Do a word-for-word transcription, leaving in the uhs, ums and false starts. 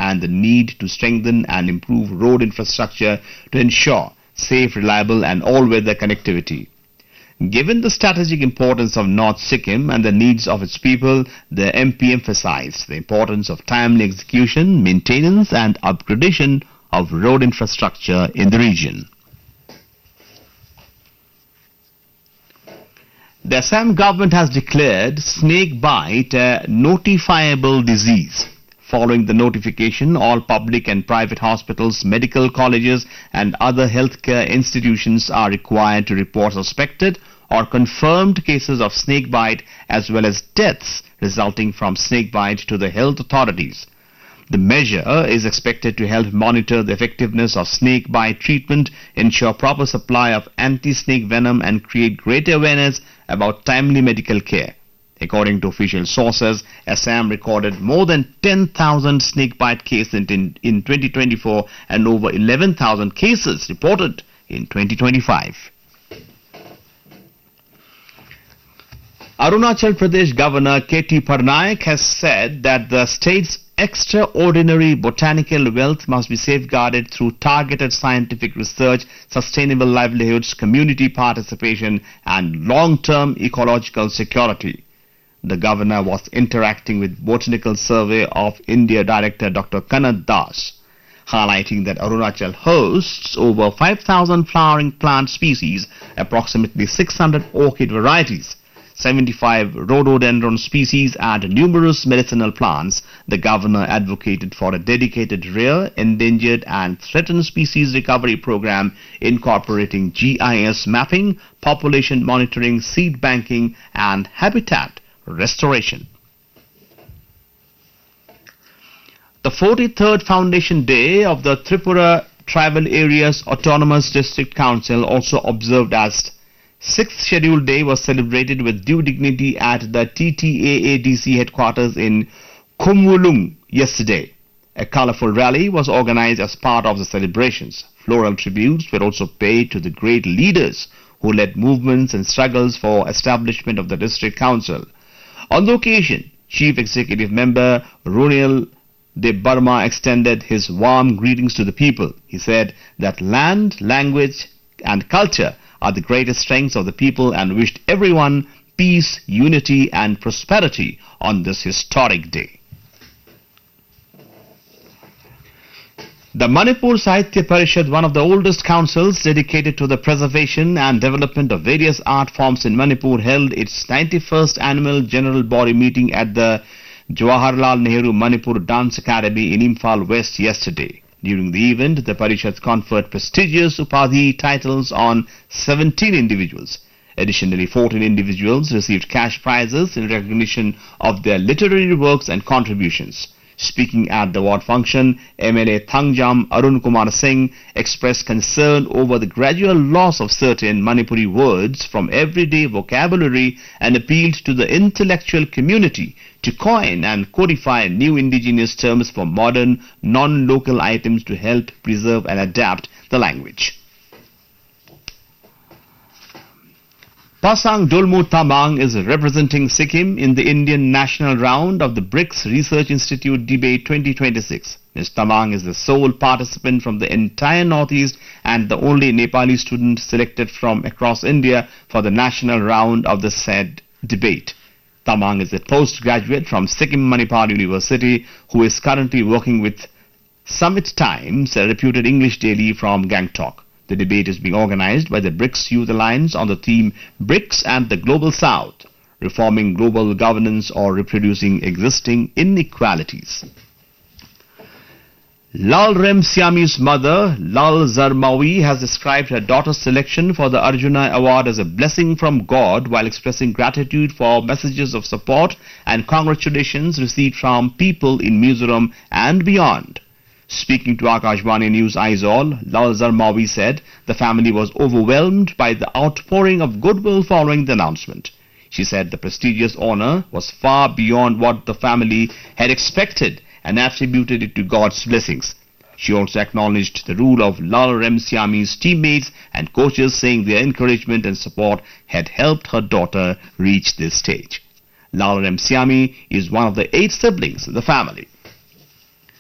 and the need to strengthen and improve road infrastructure to ensure safe, reliable and all-weather connectivity. Given the strategic importance of North Sikkim and the needs of its people, the M P emphasized the importance of timely execution, maintenance and upgradation of road infrastructure in the region. The Assam government has declared snake bite a notifiable disease. Following the notification, all public and private hospitals, medical colleges and other healthcare institutions are required to report suspected or confirmed cases of snake bite as well as deaths resulting from snake bite to the health authorities. The measure is expected to help monitor the effectiveness of snake bite treatment, ensure proper supply of anti-snake venom and create greater awareness about timely medical care. According to official sources, Assam recorded more than ten thousand snake bite cases in, in twenty twenty-four and over eleven thousand cases reported in twenty twenty-five. Arunachal Pradesh Governor K T Parnaik has said that the state's extraordinary botanical wealth must be safeguarded through targeted scientific research, sustainable livelihoods, community participation and long-term ecological security. The governor was interacting with Botanical Survey of India Director Doctor Kanad Das, highlighting that Arunachal hosts over five thousand flowering plant species, approximately six hundred orchid varieties, seventy-five rhododendron species and numerous medicinal plants. The governor advocated for a dedicated rare, endangered and threatened species recovery program incorporating G I S mapping, population monitoring, seed banking and habitat restoration. The forty-third Foundation Day of the Tripura Tribal Areas Autonomous District Council, also observed as sixth scheduled day, was celebrated with due dignity at the T T A A D C headquarters in Khumulung yesterday. A colorful rally was organized as part of the celebrations. Floral tributes were also paid to the great leaders who led movements and struggles for establishment of the district council. On the occasion, Chief Executive Member Runil De Burma extended his warm greetings to the people. He said that land, language and culture are the greatest strengths of the people and wished everyone peace, unity and prosperity on this historic day. The Manipur Sahitya Parishad, one of the oldest councils dedicated to the preservation and development of various art forms in Manipur, held its ninety-first annual general body meeting at the Jawaharlal Nehru Manipur Dance Academy in Imphal West yesterday. During the event, the Parishad conferred prestigious Upadhi titles on seventeen individuals. Additionally, fourteen individuals received cash prizes in recognition of their literary works and contributions. Speaking at the award function, M L A Thangjam Arun Kumar Singh expressed concern over the gradual loss of certain Manipuri words from everyday vocabulary and appealed to the intellectual community to coin and codify new indigenous terms for modern, non-local items to help preserve and adapt the language. Pasang Dolmu Tamang is representing Sikkim in the Indian national round of the BRICS Research Institute Debate twenty twenty-six. Miz Tamang is the sole participant from the entire Northeast and the only Nepali student selected from across India for the national round of the said debate. Tamang is a postgraduate from Sikkim Manipal University who is currently working with Summit Times, a reputed English daily from Gangtok. The debate is being organized by the BRICS Youth Alliance on the theme BRICS and the Global South, reforming global governance or reproducing existing inequalities. Lal Remsiami's mother, Lal Zarmawi, has described her daughter's selection for the Arjuna Award as a blessing from God while expressing gratitude for messages of support and congratulations received from people in Mizoram and beyond. Speaking to Akashvani News Aizawl, Lal Zarmawi said the family was overwhelmed by the outpouring of goodwill following the announcement. She said the prestigious honor was far beyond what the family had expected and attributed it to God's blessings. She also acknowledged the role of Lal Remsiami's teammates and coaches, saying their encouragement and support had helped her daughter reach this stage. Lal Remsiami is one of the eight siblings in the family.